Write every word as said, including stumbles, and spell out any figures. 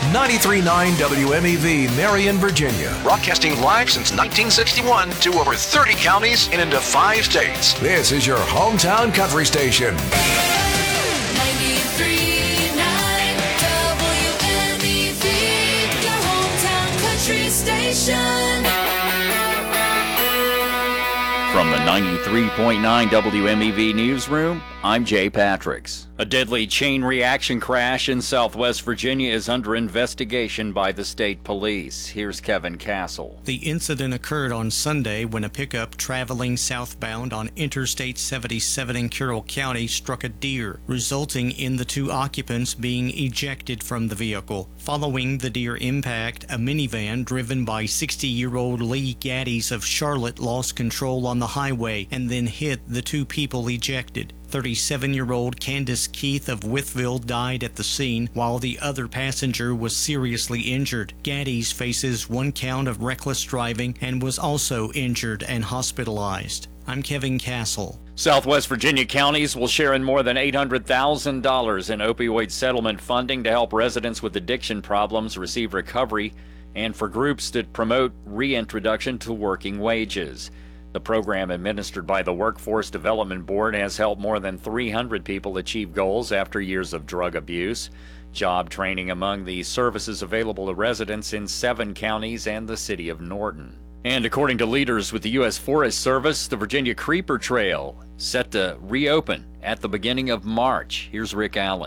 ninety-three point nine W M E V, Marion, Virginia. Broadcasting live since nineteen sixty-one to over thirty counties and into five states. This is your hometown country station. ninety-three point nine W M E V, your hometown country station. From the ninety-three point nine W M E V newsroom, I'm Jay Patricks. A deadly chain reaction crash in Southwest Virginia is under investigation by the state police. Here's Kevin Castle. The incident occurred on Sunday when a pickup traveling southbound on Interstate seventy-seven in Carroll County struck a deer, resulting in the two occupants being ejected from the vehicle. Following the deer impact, a minivan driven by sixty-year-old Lee Gaddies of Charlotte lost control on the highway and then hit the two people ejected. thirty-seven-year-old Candace Keith of Wytheville died at the scene, while the other passenger was seriously injured. Gaddies faces one count of reckless driving and was also injured and hospitalized. I'm Kevin Castle. Southwest Virginia counties will share in more than eight hundred thousand dollars in opioid settlement funding to help residents with addiction problems receive recovery and for groups that promote reintroduction to working wages. The program, administered by the Workforce Development Board, has helped more than three hundred people achieve goals after years of drug abuse. Job training among the services available to residents in seven counties and the city of Norton. And according to leaders with the U S Forest Service, the Virginia Creeper Trail set to reopen at the beginning of March. Here's Rick Allen.